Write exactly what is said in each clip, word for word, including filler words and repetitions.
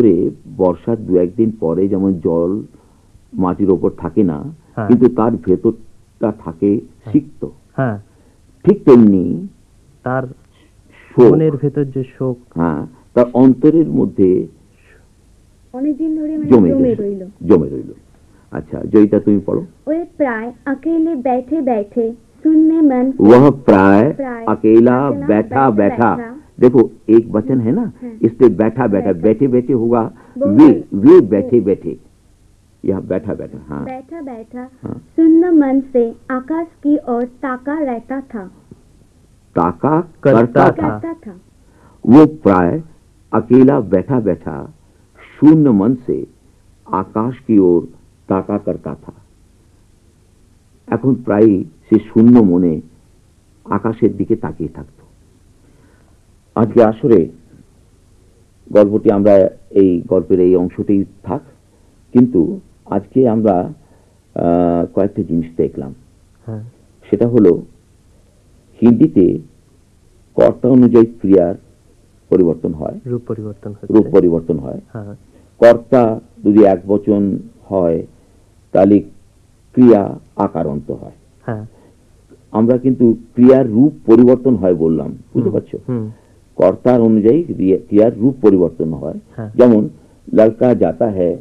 ভিতরে বর্ষার দু একদিন পরে যেমন জল মাটির ওপর থাকে না, কিন্তু তার ভেতরটা থাকে সিক্ত, ঠিক তেমনি তার মনের ভেতর যে শোক, হ্যাঁ, তার অন্তরের মধ্যে অনেকদিন ধরে জমে রইল জমে রইল अच्छा जोईता तुम पढ़ो। वह प्राय अकेले बैठे बैठे सुनने मन, वह प्राय अकेला बैठा बैठा, देखो एक वचन है ना, इसलिए बैठा बैठा, बैठे बैठे होगा वे वे बैठे बैठे, यह बैठा बैठा, हाँ बैठा बैठा सुन्न मन से आकाश की ओर ताका रहता था, ताका करता था, था। वो प्राय अकेला बैठा बैठा शून्य मन से आकाश की ओर ताका करता था। এখন প্রায় সে শূন্য মনে আকাশের দিকে তাকিয়ে থাকত। আজকে আসরে গল্পটি আমরা এই গল্পের এই অংশটি থাক, কিন্তু আজকে আমরা কয়েকটা জিনিস দেখলাম। সেটা হলো হিন্দিতে কর্তা অনুযায়ী ক্রিয়ার পরিবর্তন হয়, রূপ পরিবর্তন রূপ পরিবর্তন হয়। কর্তা যদি এক বচন হয় তাহলে ক্রিয়া আকারান্ত হয়। আমরা কিন্তু ক্রিয়ার রূপ পরিবর্তন হয় বললাম, বুঝতে পারছো? কর্তার অনুযায়ী ক্রিয়ার রূপ পরিবর্তন হয়। যেমন লড়কা যাতা হ্যায়,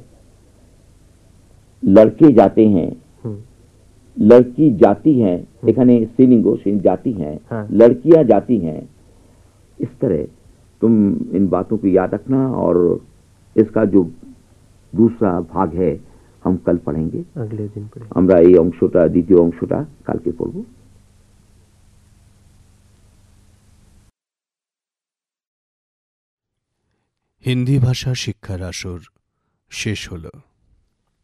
লড়কে যাতে হ্যাঁ, लड़की जाती हैं, এখানে स्त्रीलिंग से जाती हैं, लड़कियां जाती हैं। इस तरह तुम इन बातों को याद रखना, और इसका जो दूसरा भाग है हम कल पढ़ेंगे, अगले दिन पढ़ेंगे। আমরা এই অংশটা, দ্বিতীয় অংশটা কালকে পড়ব। হিন্দি ভাষা শিক্ষার আসর শেষ হলো।